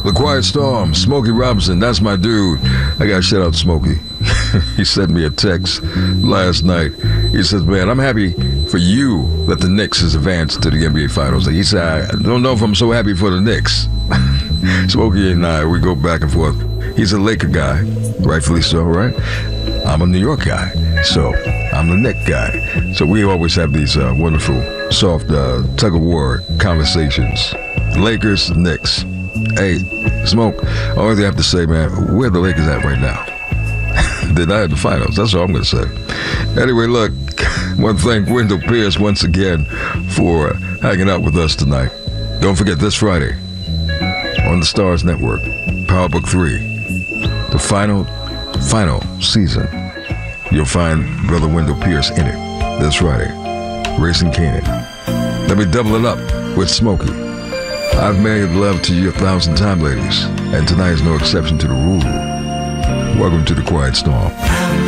The Quiet Storm, Smokey Robinson, that's my dude. I gotta shout out Smokey. He sent me a text last night. He says, man, I'm happy for you that the Knicks has advanced to the NBA Finals. He said, I don't know if I'm so happy for the Knicks. Smokey and I, we go back and forth. He's a Laker guy, rightfully so, right? I'm a New York guy, so I'm the Knicks guy. So we always have these wonderful, soft tug-of-war conversations. Lakers, Knicks. Hey, Smoke, only thing I have to say, man, where the Lakers at right now? They're not in the finals. That's all I'm going to say. Anyway, look, I want to thank Wendell Pierce once again for hanging out with us tonight. Don't forget, this Friday on the Stars Network, Power Book 3, the final season. You'll find Brother Wendell Pierce in it this Friday. Racing Canaan. Let me double it up with Smokey. I've made love to you 1,000 times, ladies, and tonight is no exception to the rule. Welcome to the Quiet Storm.